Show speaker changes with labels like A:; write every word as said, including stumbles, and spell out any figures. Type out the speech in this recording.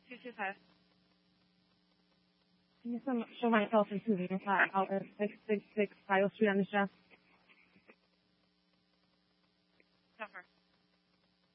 A: two two five.
B: Can you some, show myself in two zero five, outlet six six six, File Street on this job?
A: Cover.